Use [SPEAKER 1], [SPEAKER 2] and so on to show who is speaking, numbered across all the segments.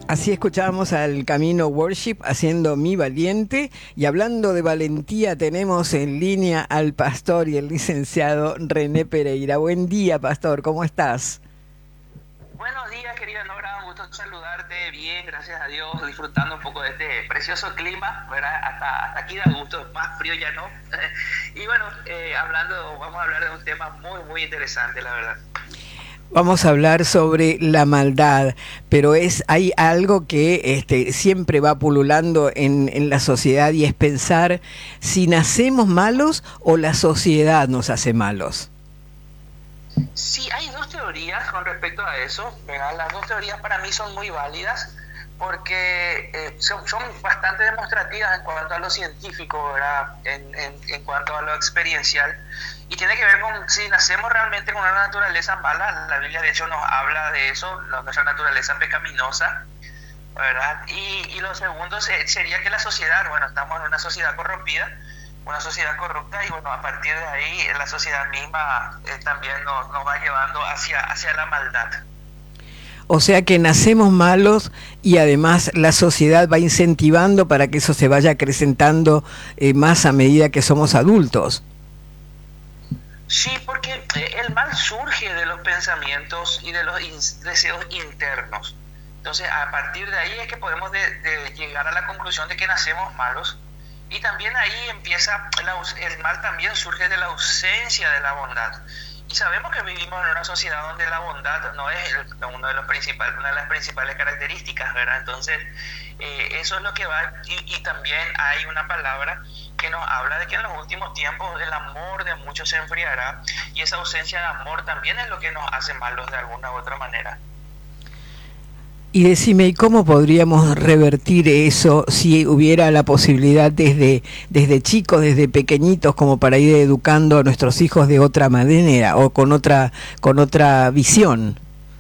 [SPEAKER 1] Así escuchábamos al Camino Worship haciendo Mi Valiente, y hablando de valentía tenemos en línea al pastor y el licenciado René Pereira. Buen día, pastor, ¿cómo estás?
[SPEAKER 2] Buenos días, querida Nora, un gusto saludarte. Bien, gracias a Dios, disfrutando un poco de este precioso clima, ¿verdad? Hasta aquí da gusto, más frío ya no. Y bueno, vamos a hablar de un tema muy interesante, la verdad.
[SPEAKER 1] Vamos a hablar sobre la maldad, pero hay algo que siempre va pululando en la sociedad, y es pensar si nacemos malos o la sociedad nos hace malos.
[SPEAKER 2] Sí, hay dos teorías con respecto a eso, ¿verdad? Las dos teorías para mí son muy válidas porque son bastante demostrativas en cuanto a lo científico, ¿verdad? En cuanto a lo experiencial. Y tiene que ver con si nacemos realmente con una naturaleza mala. La Biblia de hecho nos habla de eso, nuestra naturaleza pecaminosa, ¿verdad? Y lo segundo sería que la sociedad, bueno, estamos en una sociedad corrompida, una sociedad corrupta, y bueno, a partir de ahí la sociedad misma también nos va llevando hacia la maldad.
[SPEAKER 1] O sea que nacemos malos, y además la sociedad va incentivando para que eso se vaya acrecentando más a medida que somos adultos.
[SPEAKER 2] Sí, porque el mal surge de los pensamientos y de los deseos internos. Entonces, a partir de ahí es que podemos de llegar a la conclusión de que nacemos malos. Y también ahí empieza, el mal también surge de la ausencia de la bondad. Y sabemos que vivimos en una sociedad donde la bondad no es una de las principales características, ¿verdad? Entonces, eso es lo que va, y también hay una palabra que nos habla de que en los últimos tiempos el amor de muchos se enfriará, y esa ausencia de amor también es lo que nos hace malos de alguna u otra manera.
[SPEAKER 1] Y decime, ¿y cómo podríamos revertir eso si hubiera la posibilidad desde chicos, desde pequeñitos, como para ir educando a nuestros hijos de otra manera o con otra visión?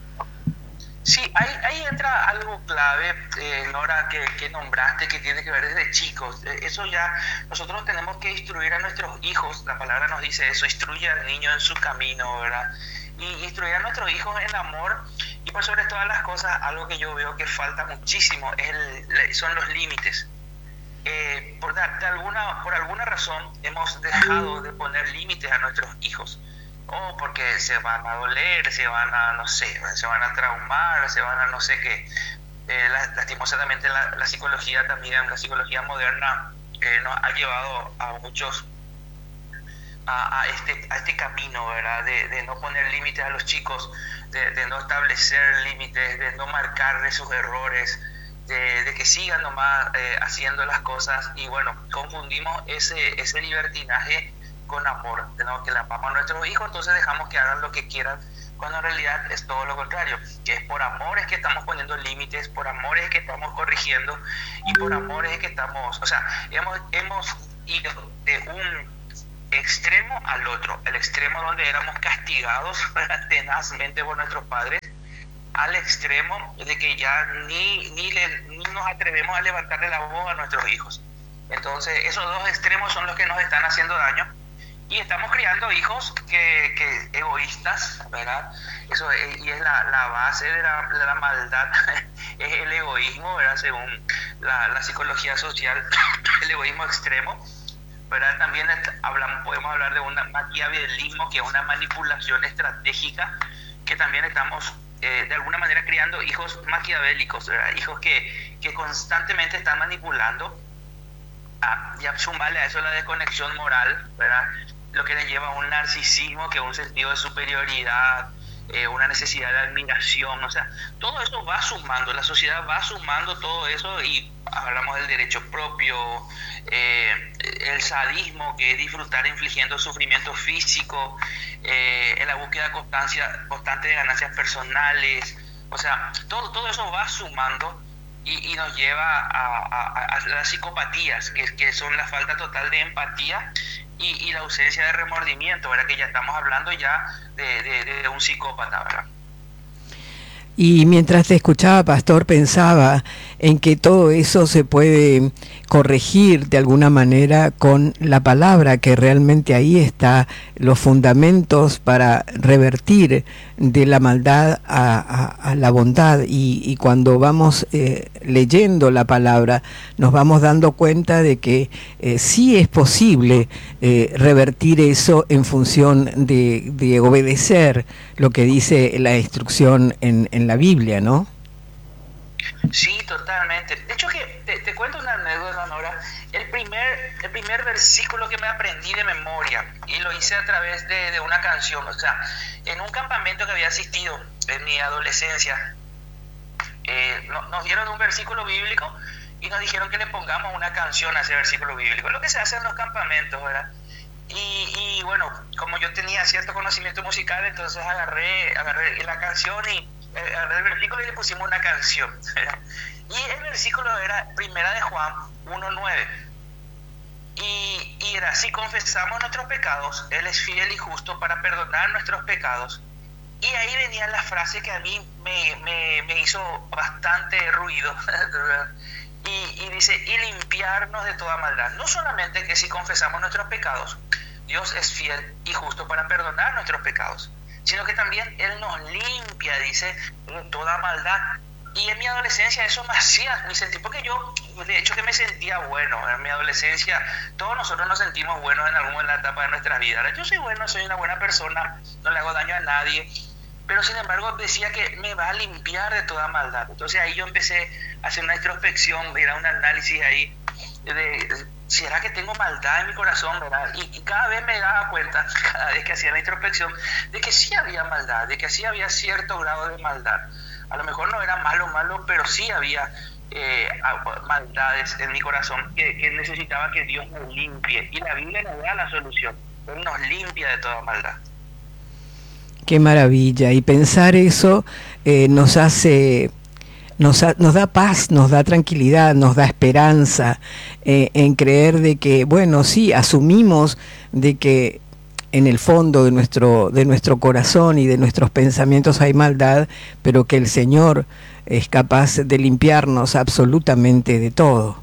[SPEAKER 2] Sí, ahí entra algo clave, Nora, que nombraste, que tiene que ver desde chicos. Eso ya, nosotros tenemos que instruir a nuestros hijos, la palabra nos dice eso, instruye al niño en su camino, ¿verdad? Y instruir a nuestros hijos en amor, y por sobre todas las cosas, algo que yo veo que falta muchísimo son los límites. Por alguna razón hemos dejado de poner límites a nuestros hijos, o porque se van a doler, se van a, no sé, se van a traumar, se van a no sé qué. Lastimosamente la psicología también, la psicología moderna nos ha llevado a muchos a este camino, ¿verdad? De no poner límites a los chicos, de no establecer límites, de no marcarles sus errores, de que sigan nomás haciendo las cosas. Y bueno, confundimos ese libertinaje con amor, ¿no? Que le amamos a nuestros hijos, entonces dejamos que hagan lo que quieran, cuando en realidad es todo lo contrario, que es por amor es que estamos poniendo límites, por amor es que estamos corrigiendo, y por amor es que estamos, o sea, hemos ido de un extremo al otro, el extremo donde éramos castigados tenazmente por nuestros padres, al extremo de que ya ni nos atrevemos a levantarle la voz a nuestros hijos. Entonces esos dos extremos son los que nos están haciendo daño, y estamos criando hijos que egoístas, ¿verdad? Eso y es la base de la maldad es el egoísmo, ¿verdad? Según la psicología social, el egoísmo extremo, ¿verdad? También podemos hablar de un maquiavelismo, que es una manipulación estratégica, que también estamos de alguna manera criando hijos maquiavélicos, ¿verdad? Hijos que constantemente están manipulando. Ya sumarle a eso la desconexión moral, ¿verdad? Lo que le lleva a un narcisismo, que es un sentido de superioridad, una necesidad de admiración, o sea, todo eso va sumando, la sociedad va sumando todo eso, y hablamos del derecho propio, el sadismo, que es disfrutar infligiendo sufrimiento físico, en la búsqueda constante de ganancias personales, o sea, todo eso va sumando, y nos lleva a las psicopatías, que son la falta total de empatía y la ausencia de remordimiento, ¿verdad? Que ya estamos hablando ya de un psicópata, ¿verdad?
[SPEAKER 1] Y mientras te escuchaba, Pastor, pensaba en que todo eso se puede corregir de alguna manera con la palabra, que realmente ahí está los fundamentos para revertir de la maldad a la bondad. Y cuando vamos leyendo la palabra, nos vamos dando cuenta de que sí es posible revertir eso en función de obedecer lo que dice la instrucción en la Biblia, ¿no?
[SPEAKER 2] Sí, totalmente. De hecho, que te cuento una anécdota, Nora. El primer versículo que me aprendí de memoria, y lo hice a través de una canción, o sea, en un campamento que había asistido en mi adolescencia, nos dieron un versículo bíblico y nos dijeron que le pongamos una canción a ese versículo bíblico, lo que se hace en los campamentos, ¿verdad? Y bueno, como yo tenía cierto conocimiento musical, entonces agarré la canción y agarré el versículo y le pusimos una canción, ¿verdad? Y el versículo era Primera de Juan 1:9, y era: si confesamos nuestros pecados, Él es fiel y justo para perdonar nuestros pecados. Y ahí venía la frase que a mí me hizo bastante ruido, ¿verdad? Y dice: y limpiarnos de toda maldad. No solamente que si confesamos nuestros pecados, Dios es fiel y justo para perdonar nuestros pecados, sino que también Él nos limpia, dice, de toda maldad. Y en mi adolescencia eso me sentí, porque yo, de hecho, que me sentía bueno. En mi adolescencia todos nosotros nos sentimos buenos en alguna etapa de nuestras vidas. Yo soy bueno, soy una buena persona, no le hago daño a nadie, pero sin embargo decía que me va a limpiar de toda maldad. Entonces ahí yo empecé a hacer una introspección, era un análisis ahí de ¿será que tengo maldad en mi corazón, verdad? Y cada vez me daba cuenta, cada vez que hacía la introspección, de que sí había maldad, de que sí había cierto grado de maldad. A lo mejor no era malo, pero sí había maldades en mi corazón que necesitaba que Dios nos limpie. Y la Biblia nos da la solución. Él nos limpia de toda maldad.
[SPEAKER 1] Qué maravilla. Y pensar eso nos hace... Nos da paz, nos da tranquilidad, nos da esperanza en creer de que, bueno, sí, asumimos de que en el fondo de nuestro corazón y de nuestros pensamientos hay maldad, pero que el Señor es capaz de limpiarnos absolutamente de todo.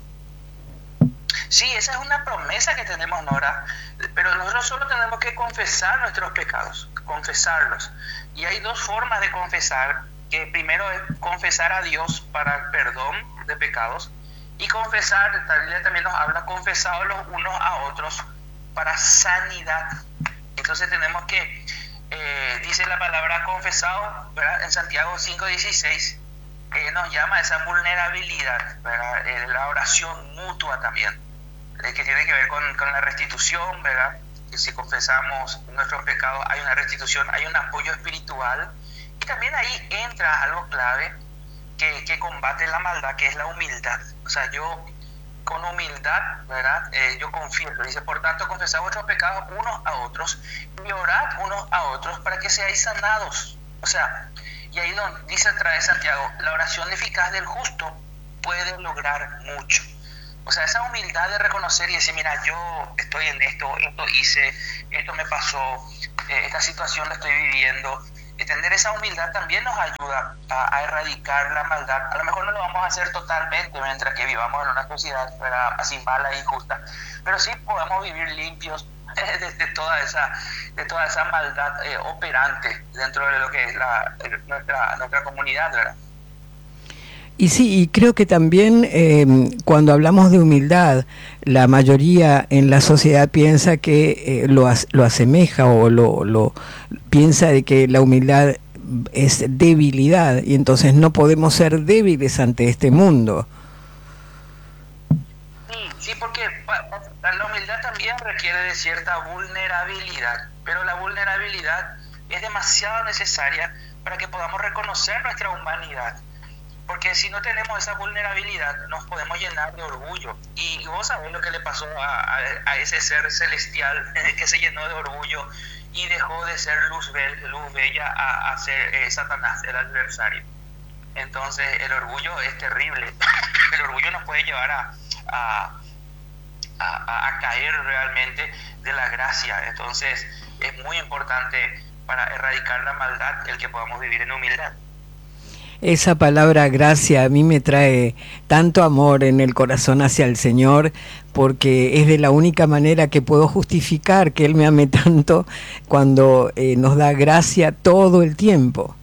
[SPEAKER 2] Sí, esa es una promesa que tenemos, Nora, pero nosotros solo tenemos que confesar nuestros pecados, confesarlos. Y hay dos formas de confesar, que primero es confesar a Dios para perdón de pecados, y confesar, la Biblia también nos habla, confesados los unos a otros para sanidad. Entonces tenemos que, dice la palabra confesado, ¿verdad? En Santiago 5:16, nos llama a esa vulnerabilidad, ¿verdad? La oración mutua también, que tiene que ver con la restitución, ¿verdad? Que si confesamos nuestros pecados hay una restitución, hay un apoyo espiritual. Y también ahí entra algo clave que combate la maldad, que es la humildad. O sea, yo con humildad, ¿verdad? Yo confieso. Dice: por tanto, confesad vuestros pecados unos a otros y orad unos a otros para que seáis sanados. O sea, y ahí dice a través de Santiago: la oración eficaz del justo puede lograr mucho. O sea, esa humildad de reconocer y decir: mira, yo estoy en esto hice, esto me pasó, esta situación la estoy viviendo. Tener esa humildad también nos ayuda a erradicar la maldad. A lo mejor no lo vamos a hacer totalmente mientras que vivamos en una sociedad, ¿verdad?, así mala e injusta, pero sí podemos vivir limpios de toda esa maldad operante dentro de lo que es nuestra comunidad, ¿verdad?
[SPEAKER 1] Y sí, y creo que también cuando hablamos de humildad, la mayoría en la sociedad piensa que lo asemeja o lo piensa de que la humildad es debilidad, y entonces no podemos ser débiles ante este mundo.
[SPEAKER 2] Sí, porque la humildad también requiere de cierta vulnerabilidad, pero la vulnerabilidad es demasiado necesaria para que podamos reconocer nuestra humanidad. Porque si no tenemos esa vulnerabilidad, nos podemos llenar de orgullo. Y vos sabés lo que le pasó a ese ser celestial que se llenó de orgullo y dejó de ser luz bella a ser Satanás, el adversario. Entonces el orgullo es terrible. El orgullo nos puede llevar a caer realmente de la gracia. Entonces es muy importante para erradicar la maldad el que podamos vivir en humildad.
[SPEAKER 1] Esa palabra gracia a mí me trae tanto amor en el corazón hacia el Señor, porque es de la única manera que puedo justificar que Él me ame tanto cuando nos da gracia todo el tiempo.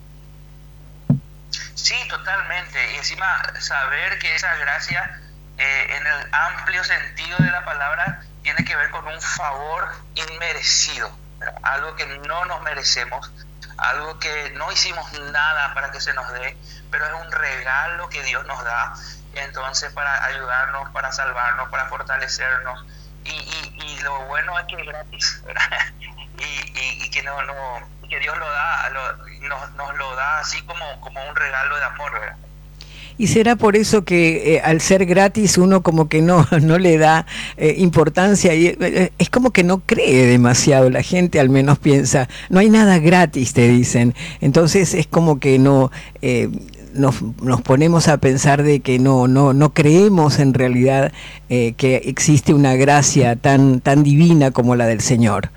[SPEAKER 2] Sí, totalmente. Y encima saber que esa gracia, en el amplio sentido de la palabra, tiene que ver con un favor inmerecido, ¿verdad? Algo que no nos merecemos, algo que no hicimos nada para que se nos dé, pero es un regalo que Dios nos da, entonces para ayudarnos, para salvarnos, para fortalecernos, y lo bueno es que es gratis, ¿verdad? Y que que Dios lo da, nos lo da así como un regalo de amor, ¿verdad?
[SPEAKER 1] Y será por eso que al ser gratis uno como que no le da importancia y es como que no cree demasiado, la gente al menos piensa, no hay nada gratis, te dicen. Entonces es como que nos ponemos a pensar de que no creemos en realidad que existe una gracia tan divina como la del Señor.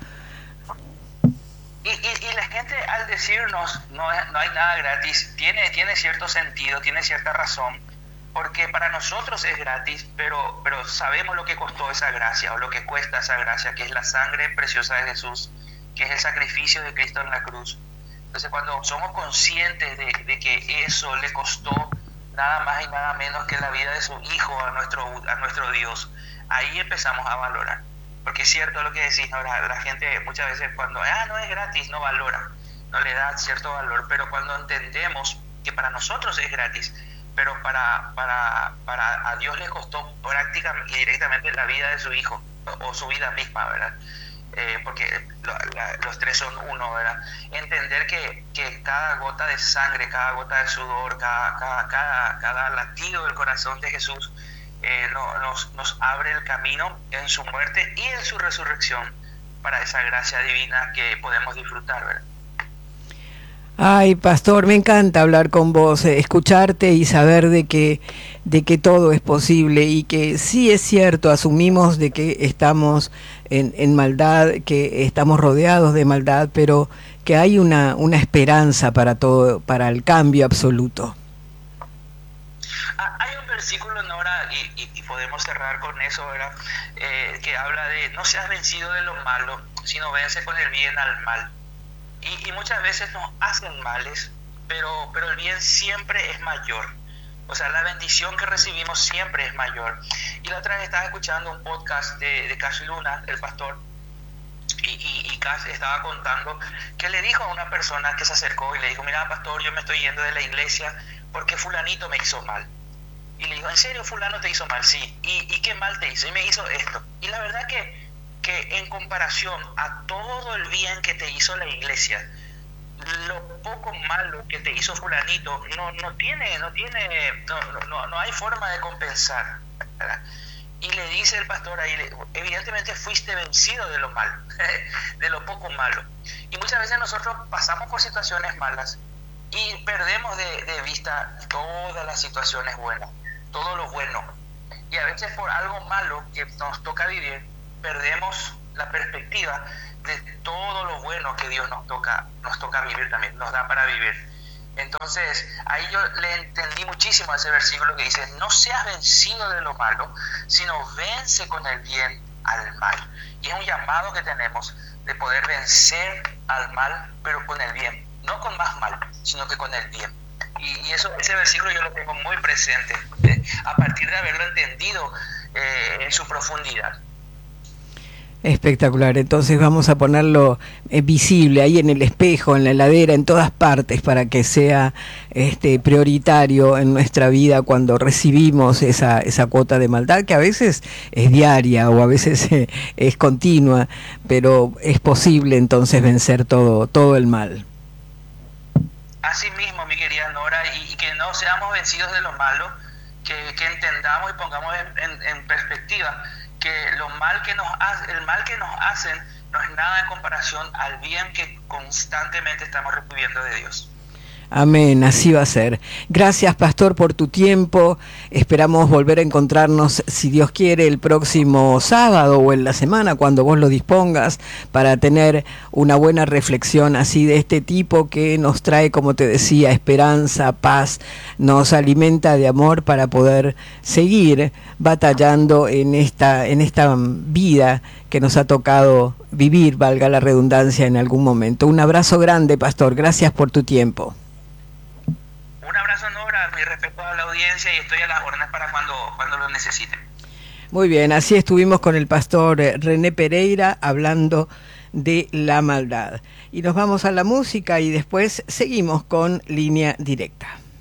[SPEAKER 2] Y la gente al decirnos no hay nada gratis, tiene cierto sentido, tiene cierta razón, porque para nosotros es gratis, pero sabemos lo que costó esa gracia o lo que cuesta esa gracia, que es la sangre preciosa de Jesús, que es el sacrificio de Cristo en la cruz. Entonces cuando somos conscientes de que eso le costó nada más y nada menos que la vida de su Hijo a nuestro Dios, ahí empezamos a valorar. Porque es cierto lo que decís, ¿no? La gente muchas veces cuando no es gratis, no valora, no le da cierto valor, pero cuando entendemos que para nosotros es gratis, pero para a Dios le costó prácticamente y directamente la vida de su Hijo, o su vida misma, ¿verdad? Porque los tres son uno, ¿verdad? Entender que cada gota de sangre, cada gota de sudor, cada latido del corazón de Jesús nos abre el camino en su muerte y en su resurrección para esa gracia divina que podemos disfrutar, ¿verdad?
[SPEAKER 1] Ay, pastor, me encanta hablar con vos, escucharte y saber de que todo es posible y que sí es cierto, asumimos de que estamos en maldad, que estamos rodeados de maldad, pero que hay una esperanza para todo, para el cambio absoluto.
[SPEAKER 2] Hay un versículo, Nora, y podemos cerrar con eso, ¿verdad? Que habla de no seas vencido de lo malo, sino vence con el bien al mal. Y muchas veces nos hacen males, pero el bien siempre es mayor. O sea, la bendición que recibimos siempre es mayor. Y la otra vez estaba escuchando un podcast de Cash Luna, el pastor, y Cash estaba contando que le dijo a una persona que se acercó y le dijo, mira, pastor, yo me estoy yendo de la iglesia porque fulanito me hizo mal. Y le dijo, ¿en serio fulano te hizo mal? Sí. ¿Y qué mal te hizo? Y me hizo esto. Y la verdad que en comparación a todo el bien que te hizo la iglesia, lo poco malo que te hizo fulanito no hay forma de compensar, ¿verdad? Y le dice el pastor ahí, evidentemente fuiste vencido de lo malo, de lo poco malo. Y muchas veces nosotros pasamos por situaciones malas y perdemos de vista todas las situaciones buenas, todo lo bueno. Y a veces por algo malo que nos toca vivir, perdemos la perspectiva de todo lo bueno que Dios nos toca vivir también, nos da para vivir. Entonces, ahí yo le entendí muchísimo a ese versículo que dice, no seas vencido de lo malo, sino vence con el bien al mal. Y es un llamado que tenemos de poder vencer al mal, pero con el bien, no con más mal, sino que con el bien. Y ese versículo yo lo tengo muy presente, a partir de haberlo entendido en su profundidad.
[SPEAKER 1] Espectacular, entonces vamos a ponerlo visible ahí en el espejo, en la heladera, en todas partes para que sea prioritario en nuestra vida cuando recibimos esa cuota de maldad que a veces es diaria o a veces es continua, pero es posible entonces vencer todo el mal.
[SPEAKER 2] Así mismo, mi querida Nora, y que no seamos vencidos de lo malo, que entendamos y pongamos en perspectiva que el mal que nos hacen no es nada en comparación al bien que constantemente estamos recibiendo de Dios.
[SPEAKER 1] Amén, así va a ser. Gracias, pastor, por tu tiempo. Esperamos volver a encontrarnos, si Dios quiere, el próximo sábado o en la semana, cuando vos lo dispongas, para tener una buena reflexión así de este tipo que nos trae, como te decía, esperanza, paz, nos alimenta de amor para poder seguir batallando en esta vida que nos ha tocado vivir, valga la redundancia, en algún momento. Un abrazo grande, pastor. Gracias por tu tiempo.
[SPEAKER 2] Un abrazo, Nora, mi respeto a la audiencia y estoy a las órdenes para cuando lo necesiten.
[SPEAKER 1] Muy bien, así estuvimos con el pastor René Pereira hablando de la maldad. Y nos vamos a la música y después seguimos con Línea Directa.